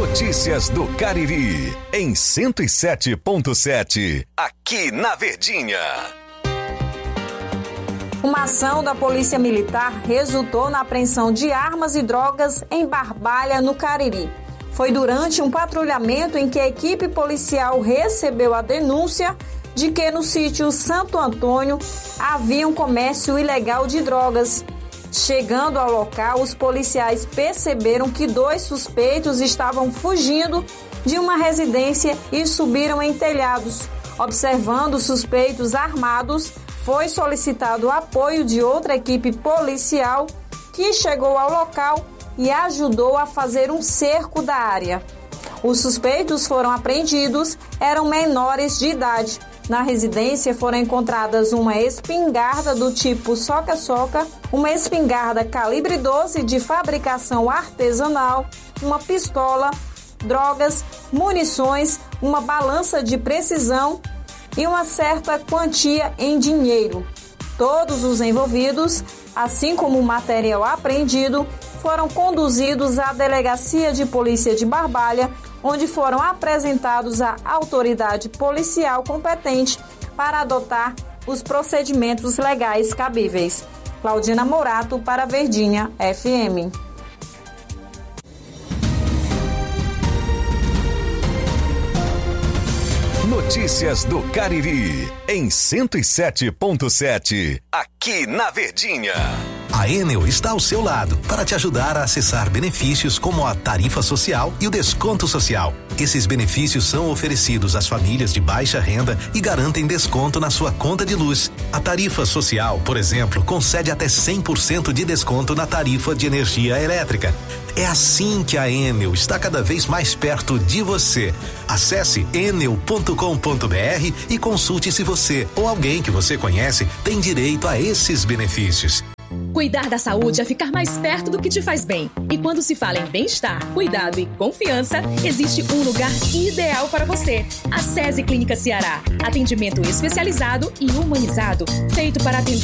Notícias do Cariri, em 107.7, aqui na Verdinha. Uma ação da Polícia Militar resultou na apreensão de armas e drogas em Barbalha, no Cariri. Foi durante um patrulhamento em que a equipe policial recebeu a denúncia de que no sítio Santo Antônio havia um comércio ilegal de drogas. Chegando ao local, os policiais perceberam que 2 suspeitos estavam fugindo de uma residência e subiram em telhados. Observando os suspeitos armados, foi solicitado o apoio de outra equipe policial que chegou ao local e ajudou a fazer um cerco da área. Os suspeitos foram apreendidos, eram menores de idade. Na residência foram encontradas uma espingarda do tipo soca-soca, uma espingarda calibre 12 de fabricação artesanal, uma pistola, drogas, munições, uma balança de precisão e uma certa quantia em dinheiro. Todos os envolvidos, assim como o material apreendido, foram conduzidos à Delegacia de Polícia de Barbalha, onde foram apresentados à autoridade policial competente para adotar os procedimentos legais cabíveis. Claudina Morato para Verdinha FM. Notícias do Cariri, em 107.7, aqui na Verdinha. A Enel está ao seu lado para te ajudar a acessar benefícios como a tarifa social e o desconto social. Esses benefícios são oferecidos às famílias de baixa renda e garantem desconto na sua conta de luz. A tarifa social, por exemplo, concede até 100% de desconto na tarifa de energia elétrica. É assim que a Enel está cada vez mais perto de você. Acesse enel.com.br e consulte se você ou alguém que você conhece tem direito a esses benefícios. Cuidar da saúde é ficar mais perto do que te faz bem. E quando se fala em bem-estar, cuidado e confiança, existe um lugar ideal para você. A SESI Clínica Ceará. Atendimento especializado e humanizado, feito para atender